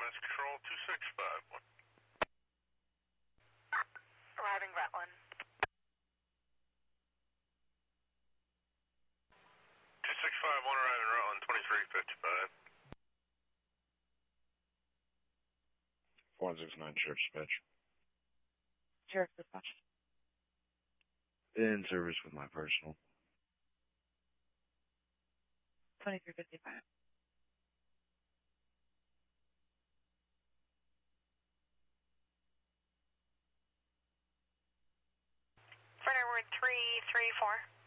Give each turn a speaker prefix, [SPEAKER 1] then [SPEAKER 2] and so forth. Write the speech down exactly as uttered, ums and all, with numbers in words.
[SPEAKER 1] Lines Control two six five one.
[SPEAKER 2] Arriving Rutland.
[SPEAKER 1] two six five one arriving Rutland, twenty-three fifty-five.
[SPEAKER 3] four one six nine, Sheriff's Dispatch.
[SPEAKER 4] Sheriff's Dispatch.
[SPEAKER 3] In service with my personal.
[SPEAKER 4] twenty-three fifty-five.
[SPEAKER 2] Forward three three four.